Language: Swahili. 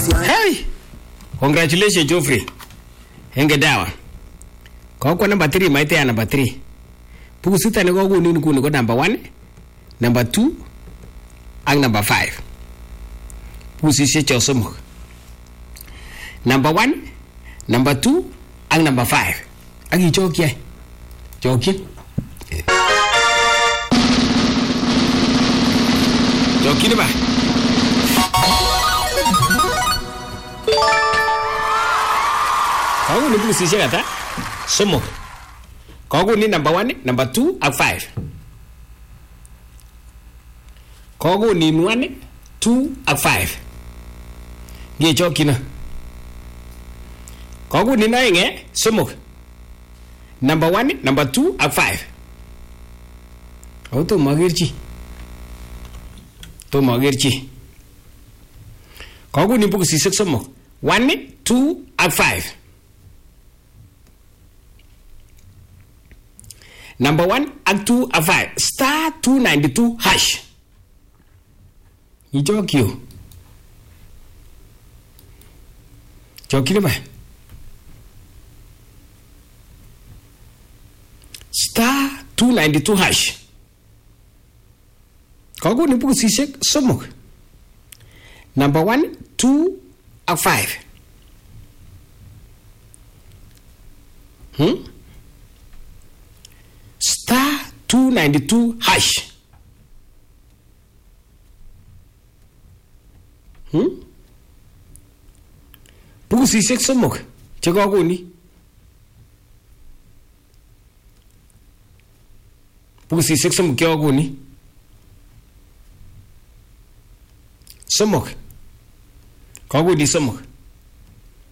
Hey, congratulations Geoffrey. Henge dawa. Kwa number 3 maite ya number 3. Pukusita ni kwa nini kuni kwa number 1, number 2, ang number 5. Pukusishe chosomo. Number 1, number 2, ang number 5. Agi choki. Choki. Choki ni ba? Kau ni pukusishe kata? Somok. Kau ni number 1, number 2, and 5. Kau ni 1, 2, and 5. Gye choki na. Kau ni na inge somok. Number 1, number 2, and 5. Auto magirchi. To magirchi. Kau ni pukusishe somok. 1, 2, and 5. Number 1 and 2 and 5. Star 292 hash. Ni jokyo. Jokyo ba? Star 292 hash. Kago ni puku sisek somok. Number 1, 2 and 5. Star 292 hash. Puku sisek somok. Cheko ako ni. Puku sisek somok kyo ako ni. Somok. Kago ni somok.